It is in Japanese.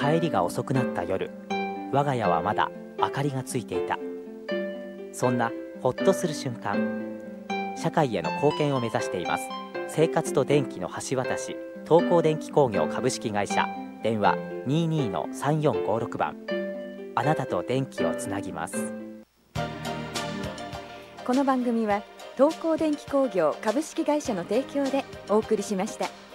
帰りが遅くなった夜、我が家はまだ明かりがついていた。そんなほっとする瞬間、社会への貢献を目指しています。生活と電気の橋渡し、東光電気工業株式会社。電話22-3456番。あなたと電気をつなぎます。 この番組は東光電気工業株式会社の提供でお送りしました。